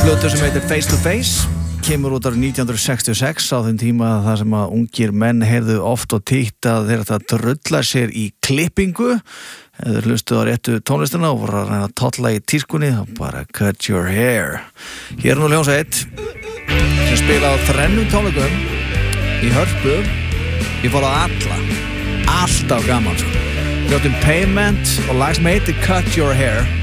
plötu sem heitir Face to Face, kemur út árið 1966 á þeim tíma þar sem að ungir menn heyrðu oft og títt að þeir að drulla sér í klippingu eða hlustuð á réttu tónlistina og voru að reyna að tolla í tískunni og bara cut your hair. Hér nú hljómsveit sem spila á 3 tónleikum í Hörpu. Ég fór á alla, alltaf gaman sko. Hljóttum Payment og lag sem heitir Cut Your Hair.